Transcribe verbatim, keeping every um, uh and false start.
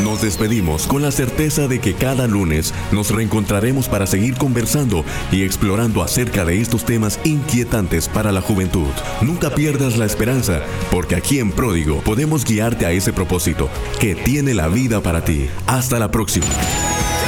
Nos despedimos con la certeza de que cada lunes nos reencontraremos para seguir conversando y explorando acerca de estos temas inquietantes para la juventud. Nunca pierdas la esperanza, porque aquí en Pródigo podemos guiarte a ese propósito que tiene la vida para ti. Hasta la próxima.